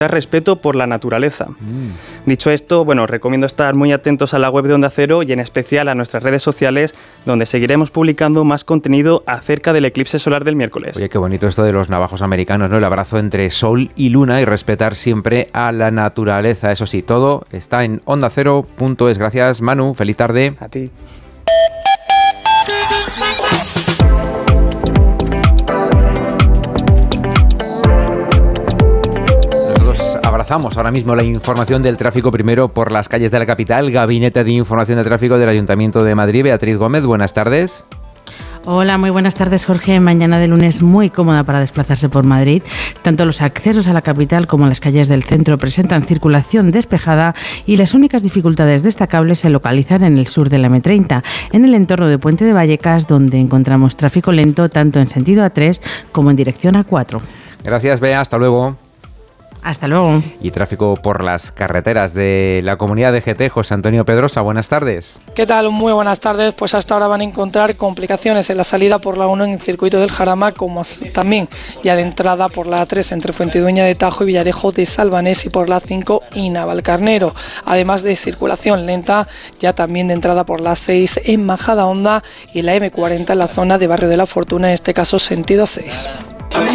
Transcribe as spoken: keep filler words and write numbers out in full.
respeto por la naturaleza. Mm. Dicho esto, bueno, os recomiendo estar muy atentos a la web de Onda Cero y en especial a nuestras redes sociales, donde seguiremos publicando más contenido acerca del eclipse solar del miércoles. Oye, qué bonito esto de los navajos americanos, ¿no? El abrazo entre sol y luna y respetar siempre a la naturaleza. Eso sí, todo está en onda cero punto es. Gracias, Manu. Feliz tarde. A ti. Abrazamos ahora mismo la información del tráfico primero por las calles de la capital. Gabinete de Información de Tráfico del Ayuntamiento de Madrid. Beatriz Gómez, buenas tardes. Hola, muy buenas tardes, Jorge. Mañana de lunes muy cómoda para desplazarse por Madrid. Tanto los accesos a la capital como las calles del centro presentan circulación despejada y las únicas dificultades destacables se localizan en el sur de la eme treinta, en el entorno de Puente de Vallecas, donde encontramos tráfico lento tanto en sentido a tres como en dirección a cuatro. Gracias, Bea. Hasta luego. Hasta luego. Y tráfico por las carreteras de la comunidad de G T. José Antonio Pedrosa, buenas tardes. ¿Qué tal? Muy buenas tardes. Pues hasta ahora van a encontrar complicaciones en la salida por la uno en el circuito del Jarama, como también ya de entrada por la A tres entre Fuentidueña de Tajo y Villarejo de Salvanés, y por la cinco y Navalcarnero. Además de circulación lenta ya también de entrada por la seis en Majadahonda y la eme cuarenta en la zona de Barrio de la Fortuna, en este caso sentido a seis.